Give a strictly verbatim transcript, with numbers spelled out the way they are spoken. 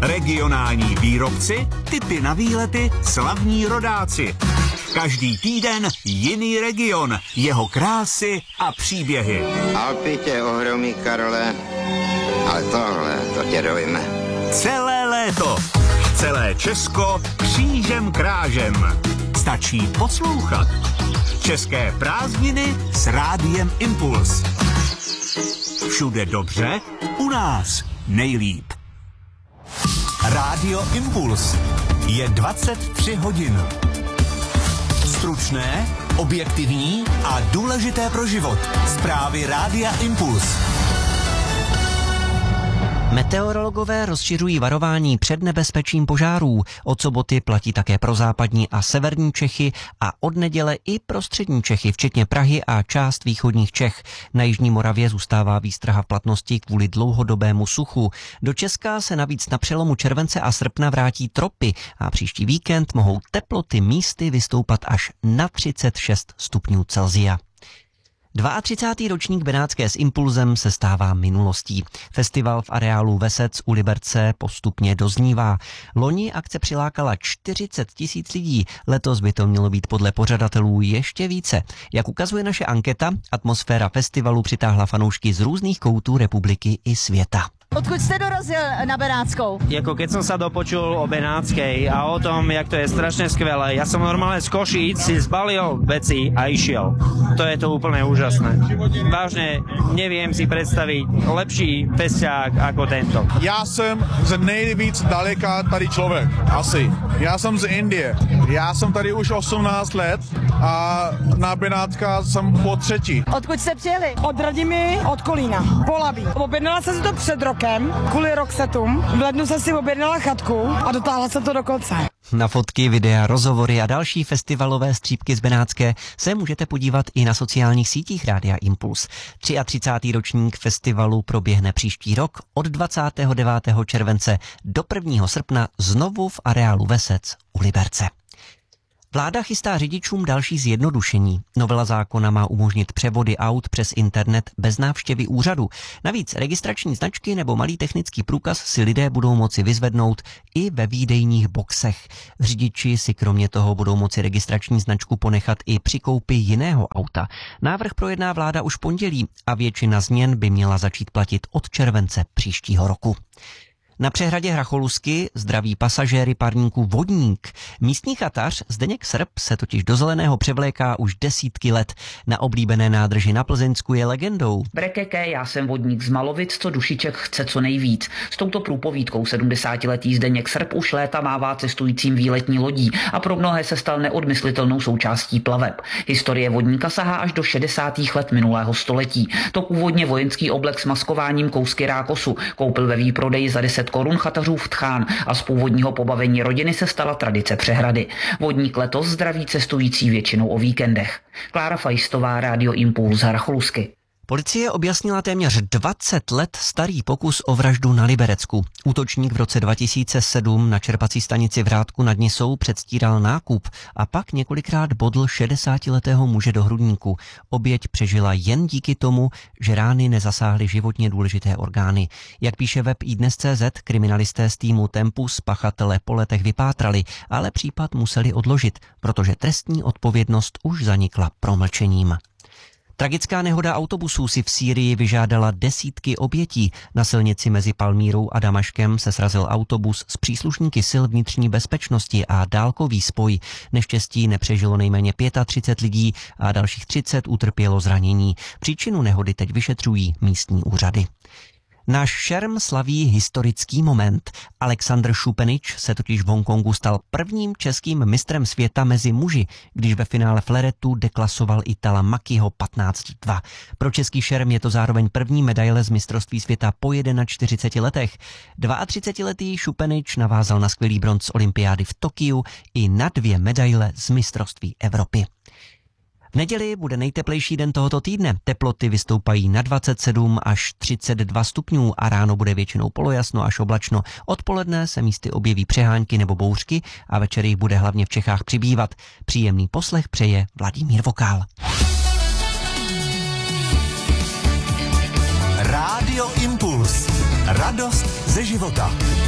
Regionální výrobci, tipy na výlety, slavní rodáci. Každý týden jiný region, jeho krásy a příběhy. Alpy tě ohromí, Karole, ale tohle, to tě dojme. Celé léto, celé Česko křížem krážem. Stačí poslouchat. České prázdniny s Rádiem Impuls. Všude dobře, u nás nejlíp. Rádio Impuls je dvacet tři hodin. Stručné, objektivní a důležité pro život. Zprávy Rádia Impuls. Meteorologové rozšiřují varování před nebezpečím požárů. Od soboty platí také pro západní a severní Čechy a od neděle i pro střední Čechy, včetně Prahy a část východních Čech. Na jižní Moravě zůstává výstraha v platnosti kvůli dlouhodobému suchu. Do Česka se navíc na přelomu července a srpna vrátí tropy a příští víkend mohou teploty místy vystoupat až na třicet šest stupňů Celsia. třicátý druhý ročník Benátské s Impulzem se stává minulostí. Festival v areálu Vesec u Liberce postupně doznívá. Loni akce přilákala čtyřicet tisíc lidí, letos by to mělo být podle pořadatelů ještě více. Jak ukazuje naše anketa, atmosféra festivalu přitáhla fanoušky z různých koutů republiky i světa. Odkud jste dorazil na Benátskou? Jako keď som sa dopočul o Benátskej a o tom, jak to je strašne skvelé, ja som normálne z Košíc si zbalil veci a išiel. To je to úplne úžasné. Vážne neviem si predstaviť lepší festiák ako tento. Já jsem z nejvíc daleka tady člověk, asi. Já jsem z Indie. Já jsem tady už osmnáct let a na Benátka jsem po třetí. Odkud jste přijeli? Od Radimy, od Kolína, Polabí. Objednala jsem si to před rokem, kvůli Roxetům. V lednu jsem si objednala chatku a dotáhla se to do konce. Na fotky, videa, rozhovory a další festivalové střípky z Benátské se můžete podívat i na sociálních sítích Rádia Impuls. třicátý třetí ročník festivalu proběhne příští rok od dvacátého devátého července do prvního srpna znovu v areálu Vesec u Liberce. Vláda chystá řidičům další zjednodušení. Novela zákona má umožnit převody aut přes internet bez návštěvy úřadu. Navíc registrační značky nebo malý technický průkaz si lidé budou moci vyzvednout i ve výdejních boxech. Řidiči si kromě toho budou moci registrační značku ponechat i při koupi jiného auta. Návrh projedná vláda už pondělí a většina změn by měla začít platit od července příštího roku. Na přehradě Hracholusky zdraví pasažéry parníku Vodník. Místní chatař Zdeněk Srb se totiž do zeleného převléká už desítky let. Na oblíbené nádrži na Plzeňsku je legendou. Brekeke, já jsem vodník z Malovic, co dušiček chce co nejvíc. S touto průpovídkou sedmdesátiletý Zdeněk Srb už léta mává cestujícím výletní lodí a pro mnohé se stal neodmyslitelnou součástí plaveb. Historie vodníka sahá až do šedesátých let minulého století. To původně vojenský oblek s maskováním kousky rákosu koupil ve výprodeji za deset korun chatařův Tchán a z původního pobavení rodiny se stala tradice přehrady. Vodník letos zdraví cestující většinou o víkendech. Klára Fajstová, Rádio Impuls, Hracholusky. Policie objasnila téměř dvacet let starý pokus o vraždu na Liberecku. Útočník v roce dva tisíce sedm na čerpací stanici v Rádku nad Nisou předstíral nákup a pak několikrát bodl šedesátiletého muže do hrudníku. Oběť přežila jen díky tomu, že rány nezasáhly životně důležité orgány. Jak píše web iDnes tečka cé zet, kriminalisté z týmu Tempus pachatele po letech vypátrali, ale případ museli odložit, protože trestní odpovědnost už zanikla promlčením. Tragická nehoda autobusů si v Sýrii vyžádala desítky obětí. Na silnici mezi Palmírou a Damaškem se srazil autobus s příslušníky sil vnitřní bezpečnosti a dálkový spoj. Neštěstí nepřežilo nejméně třicet pět lidí a dalších třicet utrpělo zranění. Příčinu nehody teď vyšetřují místní úřady. Náš šerm slaví historický moment. Alexandr Šupenič se totiž v Hongkongu stal prvním českým mistrem světa mezi muži, když ve finále fleretu deklasoval Itala Makiho patnáct dva. Pro český šerm je to zároveň první medaile z mistrovství světa po čtyřiceti jedna letech. dvaatřicetiletý Šupenič navázal na skvělý bronz z olympiády v Tokiu i na dvě medaile z mistrovství Evropy. V neděli bude nejteplejší den tohoto týdne. Teploty vystoupají na dvacet sedm až třicet dva stupňů a ráno bude většinou polojasno až oblačno. Odpoledne se místy objeví přehánky nebo bouřky a večer jich bude hlavně v Čechách přibývat. Příjemný poslech přeje Vladimír Vokál. Rádio Impuls. Radost ze života.